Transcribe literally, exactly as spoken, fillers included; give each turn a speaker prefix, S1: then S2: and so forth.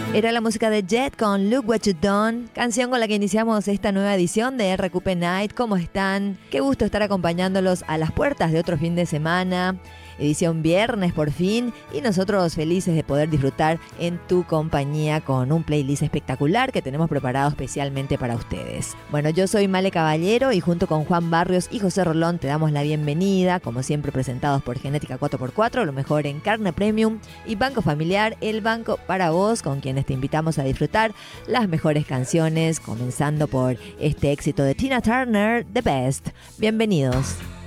S1: Era la música de Jet con Look What You Done, canción con la que iniciamos esta nueva edición de R Q P Night. ¿Cómo están? Qué gusto estar acompañándolos a las puertas de otro fin de semana. Edición viernes por fin, y nosotros felices de poder disfrutar en tu compañía con un playlist espectacular que tenemos preparado especialmente para ustedes. Bueno, yo soy Male Caballero y junto con Juan Barrios y José Rolón te damos la bienvenida, como siempre presentados por Genética cuatro por cuatro, lo mejor en carne premium, y Banco Familiar, el banco para vos, con quienes te invitamos a disfrutar las mejores canciones, comenzando por este éxito de Tina Turner, The Best. Bienvenidos.